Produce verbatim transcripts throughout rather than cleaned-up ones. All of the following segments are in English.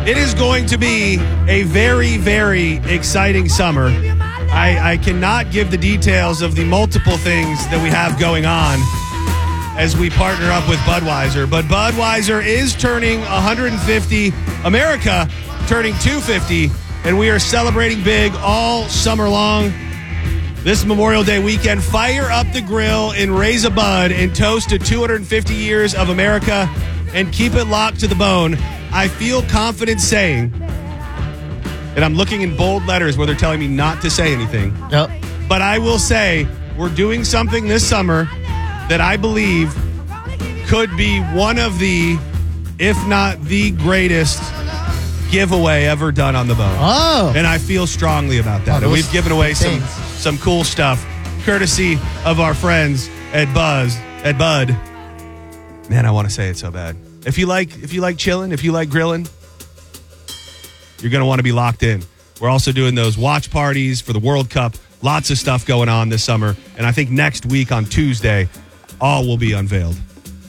It is going to be a very, very exciting summer. I, I cannot give the details of the multiple things that we have going on as we partner up with Budweiser. But Budweiser is turning one hundred fifty, America turning two hundred fifty, and we are celebrating big all summer long. This Memorial Day weekend, fire up the grill and raise a bud and toast to two hundred fifty years of America and keep it locked to the bone. I feel confident saying, and I'm looking in bold letters where they're telling me not to say anything, Yep. but I will say we're doing something this summer that I believe could be one of the, if not the greatest giveaway ever done on the bone. Oh. And I feel strongly about that. Oh, and we've given away some, things. some cool stuff, courtesy of our friends at Buzz, at Bud. Man, I want to say it so bad. If you like, if you like chilling, if you like grilling, you're going to want to be locked in. We're also doing those watch parties for the World Cup. Lots of stuff going on this summer. And I think next week on Tuesday, all will be unveiled.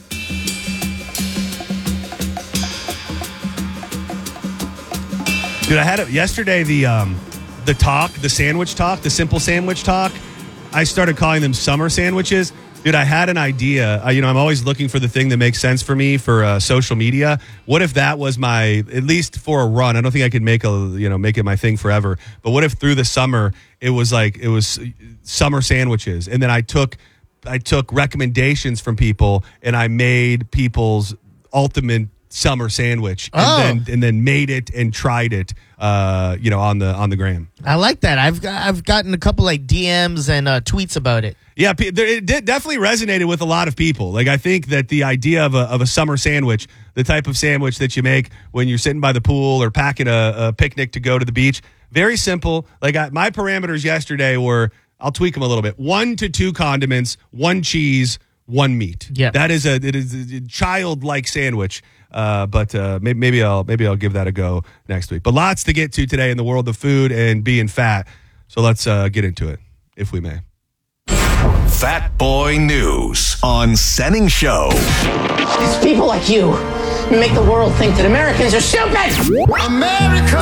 Dude, I had it yesterday, the um, the talk, the sandwich talk, the simple sandwich talk. I started calling them summer sandwiches. Dude, I had an idea. Uh, you know, I'm always looking for the thing that makes sense for me for uh, social media. What if that was my, at least for a run? I don't think I could make a, you know, make it my thing forever. But what if through the summer it was like it was summer sandwiches, and then I took, I took recommendations from people, and I made people's ultimate summer sandwich, and Oh. then and then made it and tried it, uh, you know, on the on the gram. I like that. I've got, I've gotten a couple like D Ms and uh, tweets about it. Yeah, pe- there- it did definitely resonated with a lot of people. Like, I think that the idea of a of a summer sandwich, the type of sandwich that you make when you're sitting by the pool or packing a, a picnic to go to the beach, very simple. Like, I, my parameters yesterday were, I'll tweak them a little bit: one to two condiments, one cheese, one meat. Yeah, that is a it is a childlike sandwich. Uh, but uh, maybe, maybe I'll maybe I'll give that a go next week. But lots to get to today in the world of food and being fat. So let's uh, get into it, if we may. Fat Boy News on Senning Show. It's people like you who make the world think that Americans are stupid. America.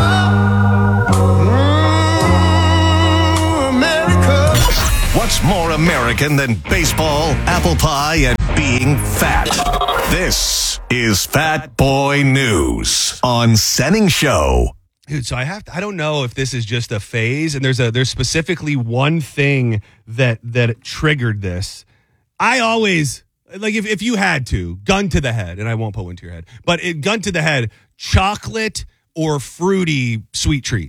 Mm, America. What's more American than baseball, apple pie, and being fat? This is Fat Boy News on Senning Show. Dude, so I have to, I don't know if this is just a phase, and there's a there's specifically one thing that that triggered this. I always, like, if, if you had to, gun to the head, and I won't put one to your head, but it, gun to the head, chocolate or fruity sweet treat,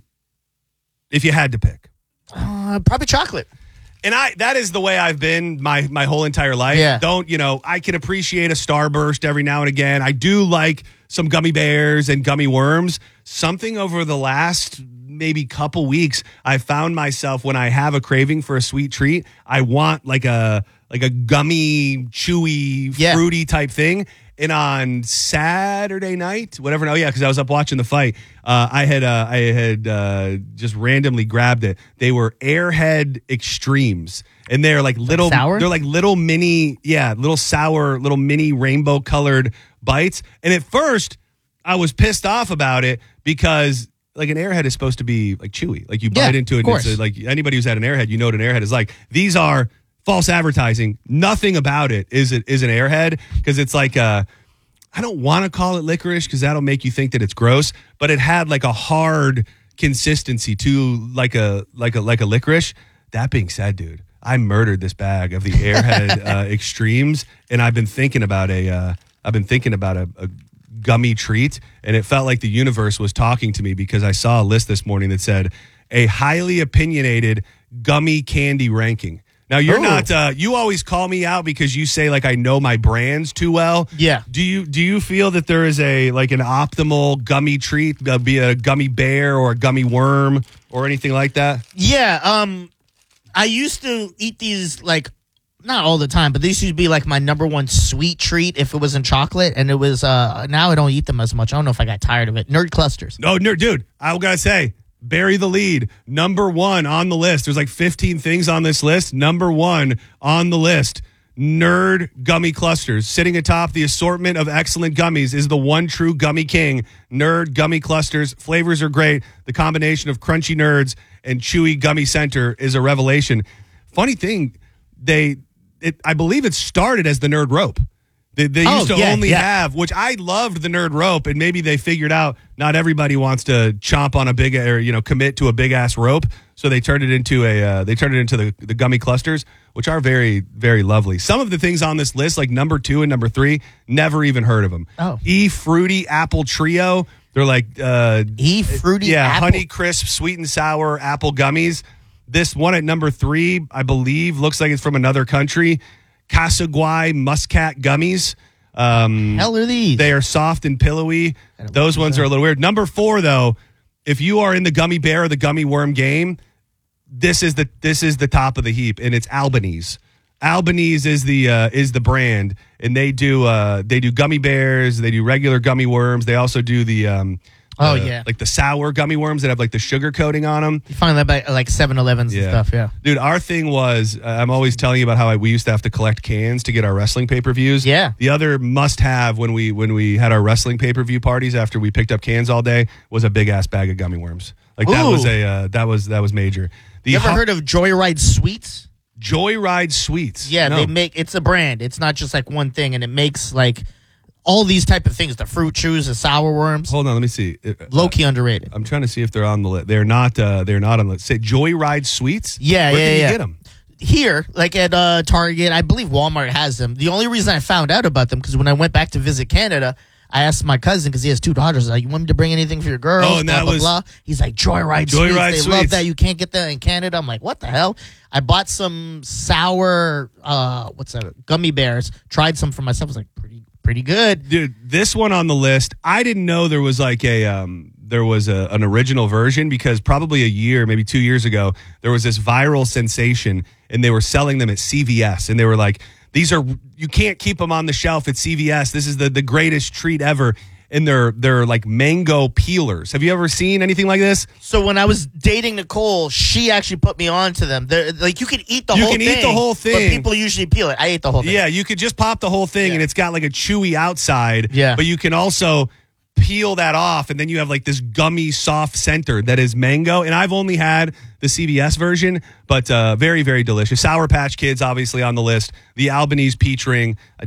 if you had to pick. Uh, probably chocolate. And I that is the way I've been my my whole entire life. Yeah. Don't, you know, I can appreciate a Starburst every now and again. I do like some gummy bears and gummy worms. Something over the last maybe couple weeks, I found myself, when I have a craving for a sweet treat, I want like a like a gummy, chewy, Yeah. fruity type thing. And on Saturday night, whatever, no, yeah, because I was up watching the fight, uh, I had uh, I had uh, just randomly grabbed it. They were Airhead Extremes, and they're like little, sour? they're like little mini, yeah, little sour, little mini rainbow colored bites. And at first, I was pissed off about it because, like, an Airhead is supposed to be like chewy, like you bite Yeah, into it. of And it's course. a, like anybody who's had an Airhead, you know what an Airhead is like. These are false advertising. Nothing about it is it is an Airhead, because it's like a, I don't want to call it licorice because that'll make you think that it's gross, but it had like a hard consistency to like a like a like a licorice. That being said, dude, I murdered this bag of the Airhead uh, Extremes, and I've been thinking about a uh, I've been thinking about a, a gummy treat, and it felt like the universe was talking to me because I saw a list this morning that said a highly opinionated gummy candy ranking. Now, you're Ooh. not, uh, you always call me out because you say, like, I know my brands too well. Yeah. Do you do you feel that there is a, like, an optimal gummy treat, uh, be a gummy bear or a gummy worm or anything like that? Yeah. Um, I used to eat these, like, not all the time, but these used to be like my number one sweet treat if it was in chocolate. And it was, uh, now I don't eat them as much. I don't know if I got tired of it. Nerd clusters. No, nerd, dude, I gotta say, bury the lead. Number one on the list. There's like fifteen things on this list. Number one on the list. Nerd Gummy Clusters. Sitting atop the assortment of excellent gummies is the one true gummy king, Nerd Gummy Clusters. Flavors are great. The combination of crunchy nerds and chewy gummy center is a revelation. Funny thing, they, it, I believe it started as the Nerd Rope. They, they Oh, used to yeah, only yeah. have, which I loved the Nerd Rope, and maybe they figured out not everybody wants to chomp on a big, or you know, commit to a big ass rope, so they turned it into a, uh, they turned it into the the gummy clusters, which are very very lovely. Some of the things on this list, like number two and number three, never even heard of them. Oh. E Fruity Apple Trio, they're like uh, E Fruity yeah, Apple. Honey Crisp Sweet and Sour Apple Gummies. This one at number three, I believe, looks like it's from another country. Casaguay Muscat Gummies. Um, Hell are these? They are soft and pillowy. don't Those know ones that. are a little weird. Number four, though, if you are in the gummy bear or the gummy worm game, this is the this is the top of the heap, and it's Albanese. Albanese is the uh, is the brand, and they do uh, they do gummy bears. They do regular gummy worms. They also do the um, Oh, uh, yeah. like the sour gummy worms that have like the sugar coating on them. You find that by like seven elevens and stuff, yeah. Dude, our thing was, uh, I'm always telling you about how I, we used to have to collect cans to get our wrestling pay-per-views. Yeah. The other must-have when we when we had our wrestling pay-per-view parties after we picked up cans all day was a big-ass bag of gummy worms. Like that Ooh. was a uh, that was that was major. The You ever Hu- heard of Joyride Sweets? Joyride Sweets? Yeah, No. they make, it's a brand. It's not just like one thing, and it makes like all these type of things, the fruit chews, the sour worms. Hold on, let me see. Uh, Low-key underrated. I'm trying to see if they're on the list. They're not. Uh, they're not on the list. Say Joyride Sweets. Yeah, Where yeah, can yeah. you get them? Here, like at uh, Target, I believe Walmart has them. The only reason I found out about them, because when I went back to visit Canada, I asked my cousin, because he has two daughters, like, you want me to bring anything for your girls? Oh, and blah, that blah, was- blah. He's like, Joyride, Joyride Sweets. They love Sweets. that. You can't get that in Canada. I'm like, what the hell? I bought some sour, uh, what's that, gummy bears. Tried some for myself. I was like, pretty, pretty good. Dude, this one on the list, I didn't know there was like a um there was a, an original version, because probably a year, maybe two years ago, there was this viral sensation, and they were selling them at C V S, and they were like, these are, you can't keep them on the shelf at C V S. This is the the greatest treat ever. And they're they're like mango peelers. Have you ever seen anything like this? So when I was dating Nicole, she actually put me on to them. They're, like, you can eat the You whole can thing. eat the whole But thing. people usually peel it. I ate the whole thing. Yeah, you could just pop the whole thing, Yeah. and it's got like a chewy outside. Yeah. But you can also peel that off, and then you have like this gummy soft center that is mango. And I've only had the C V S version, but uh, very, very delicious. Sour Patch Kids, obviously, on the list. The Albanese peach ring.